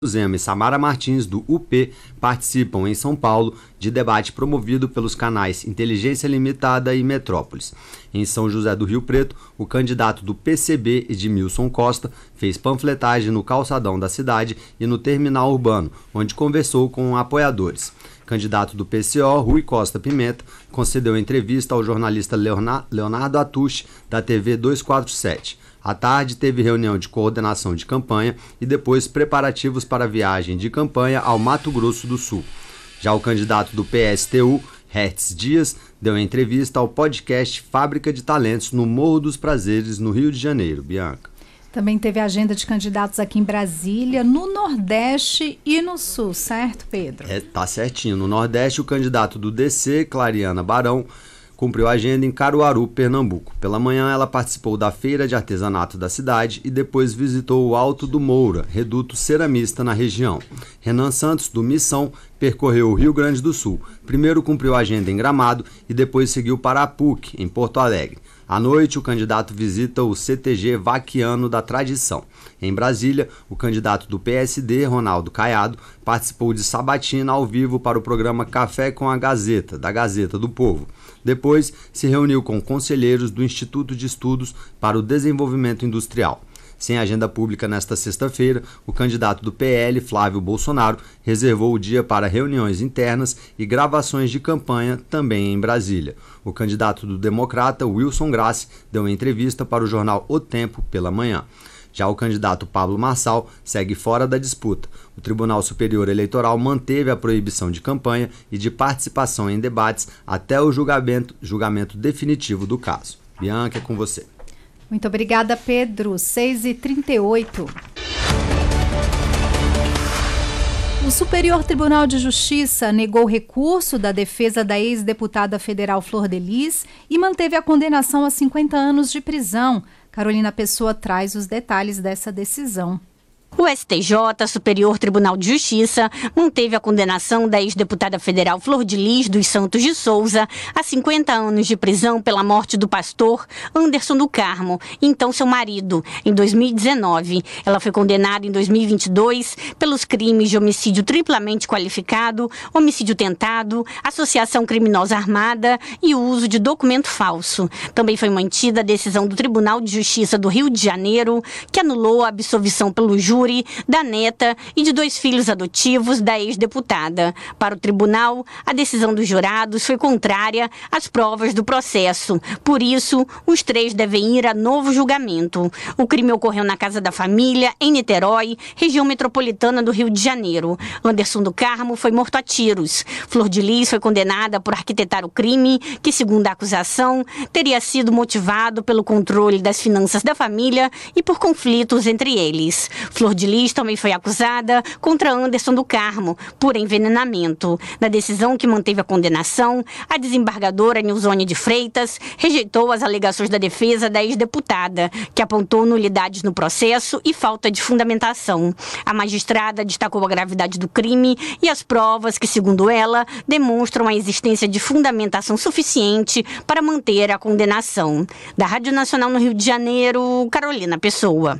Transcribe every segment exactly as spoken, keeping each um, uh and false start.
Zema e Samara Martins, do U P, participam em São Paulo de debate promovido pelos canais Inteligência Limitada e Metrópolis. Em São José do Rio Preto, o candidato do P C B, Edmilson Costa, fez panfletagem no calçadão da cidade e no terminal urbano, onde conversou com apoiadores. Candidato do P C O, Rui Costa Pimenta, concedeu entrevista ao jornalista Leonardo Atushi, da T V duzentos e quarenta e sete. À tarde, teve reunião de coordenação de campanha e depois preparativos para a viagem de campanha ao Mato Grosso do Sul. Já o candidato do P S T U, Hertz Dias, deu entrevista ao podcast Fábrica de Talentos no Morro dos Prazeres, no Rio de Janeiro. Bianca. Também teve agenda de candidatos aqui em Brasília, no Nordeste e no Sul, certo, Pedro? É, tá certinho. No Nordeste, o candidato do D C, Clariana Barão, cumpriu a agenda em Caruaru, Pernambuco. Pela manhã, ela participou da feira de artesanato da cidade e depois visitou o Alto do Moura, reduto ceramista na região. Renan Santos, do Missão, percorreu o Rio Grande do Sul. Primeiro cumpriu a agenda em Gramado e depois seguiu para a P U C, em Porto Alegre. À noite, o candidato visita o C T G Vaquiano da Tradição. Em Brasília, o candidato do P S D, Ronaldo Caiado, participou de sabatina ao vivo para o programa Café com a Gazeta, da Gazeta do Povo. Depois, se reuniu com conselheiros do Instituto de Estudos para o Desenvolvimento Industrial. Sem agenda pública nesta sexta-feira, o candidato do P L, Flávio Bolsonaro, reservou o dia para reuniões internas e gravações de campanha também em Brasília. O candidato do Democrata, Wilson Grassi, deu uma entrevista para o jornal O Tempo pela manhã. Já o candidato Pablo Marçal segue fora da disputa. O Tribunal Superior Eleitoral manteve a proibição de campanha e de participação em debates até o julgamento, julgamento definitivo do caso. Bianca, é com você. Muito obrigada, Pedro. seis e trinta e oito. O Superior Tribunal de Justiça negou recurso da defesa da ex-deputada federal Flor de Lis e manteve a condenação a cinquenta anos de prisão. Carolina Pessoa traz os detalhes dessa decisão. O S T J, Superior Tribunal de Justiça, manteve a condenação da ex-deputada federal Flor de Lis dos Santos de Souza a cinquenta anos de prisão pela morte do pastor Anderson do Carmo, então seu marido, em dois mil e dezenove. Ela foi condenada em dois mil e vinte e dois pelos crimes de homicídio triplamente qualificado, homicídio tentado, associação criminosa armada e o uso de documento falso. Também foi mantida a decisão do Tribunal de Justiça do Rio de Janeiro, que anulou a absolvição pelo júri da neta e de dois filhos adotivos da ex-deputada. Para o tribunal, a decisão dos jurados foi contrária às provas do processo. Por isso, os três devem ir a novo julgamento. O crime ocorreu na casa da família, em Niterói, região metropolitana do Rio de Janeiro. Anderson do Carmo foi morto a tiros. Flor de Lis foi condenada por arquitetar o crime, que, segundo a acusação, teria sido motivado pelo controle das finanças da família e por conflitos entre eles. Flor de Lis também foi acusada contra Anderson do Carmo por envenenamento. Na decisão que manteve a condenação, a desembargadora Nilzônia de Freitas rejeitou as alegações da defesa da ex-deputada, que apontou nulidades no processo e falta de fundamentação. A magistrada destacou a gravidade do crime e as provas que, segundo ela, demonstram a existência de fundamentação suficiente para manter a condenação. Da Rádio Nacional no Rio de Janeiro, Carolina Pessoa.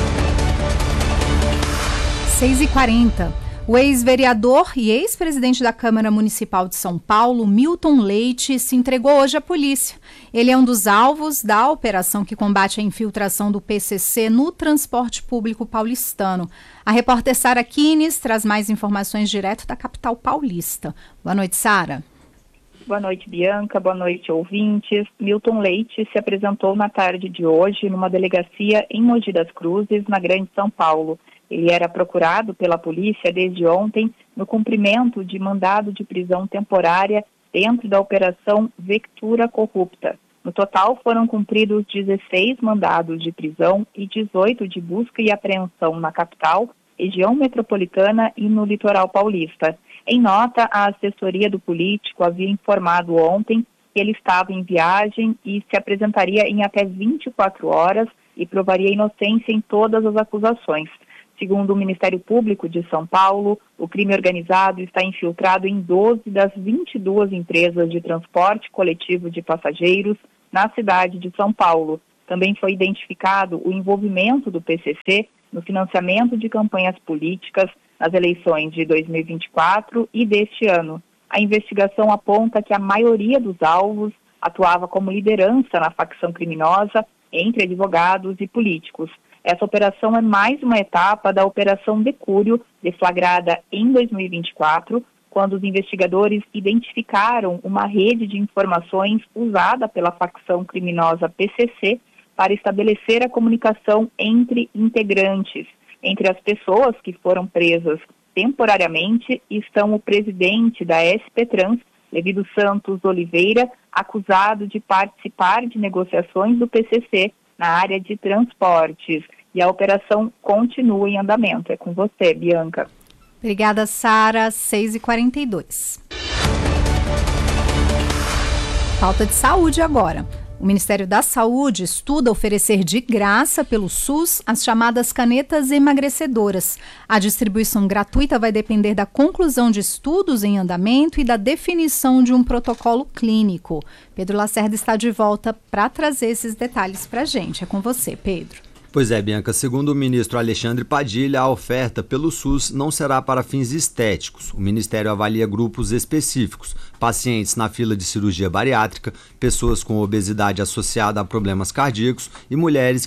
seis e quarenta. O ex-vereador e ex-presidente da Câmara Municipal de São Paulo, Milton Leite, se entregou hoje à polícia. Ele é um dos alvos da operação que combate a infiltração do P C C no transporte público paulistano. A repórter Sara Kines traz mais informações direto da capital paulista. Boa noite, Sara. Boa noite, Bianca. Boa noite, ouvintes. Milton Leite se apresentou na tarde de hoje numa delegacia em Mogi das Cruzes, na Grande São Paulo. Ele era procurado pela polícia desde ontem no cumprimento de mandado de prisão temporária dentro da Operação Vectura Corrupta. No total, foram cumpridos dezesseis mandados de prisão e dezoito de busca e apreensão na capital, região metropolitana e no litoral paulista. Em nota, a assessoria do político havia informado ontem que ele estava em viagem e se apresentaria em até vinte e quatro horas e provaria inocência em todas as acusações. Segundo o Ministério Público de São Paulo, o crime organizado está infiltrado em doze das vinte e duas empresas de transporte coletivo de passageiros na cidade de São Paulo. Também foi identificado o envolvimento do P C C no financiamento de campanhas políticas, nas eleições de dois mil e vinte e quatro e deste ano. A investigação aponta que a maioria dos alvos atuava como liderança na facção criminosa entre advogados e políticos. Essa operação é mais uma etapa da Operação Decúrio, deflagrada em dois mil e vinte e quatro, quando os investigadores identificaram uma rede de informações usada pela facção criminosa P C C para estabelecer a comunicação entre integrantes. Entre as pessoas que foram presas temporariamente estão o presidente da S P Trans, Levi dos Santos Oliveira, acusado de participar de negociações do P C C na área de transportes. E a operação continua em andamento. É com você, Bianca. Obrigada, Sara. seis e quarenta e dois. Falta de saúde agora. O Ministério da Saúde estuda oferecer de graça pelo SUS as chamadas canetas emagrecedoras. A distribuição gratuita vai depender da conclusão de estudos em andamento e da definição de um protocolo clínico. Pedro Lacerda está de volta para trazer esses detalhes para a gente. É com você, Pedro. Pois é, Bianca, segundo o ministro Alexandre Padilha, a oferta pelo SUS não será para fins estéticos. O Ministério avalia grupos específicos, pacientes na fila de cirurgia bariátrica, pessoas com obesidade associada a problemas cardíacos e mulheres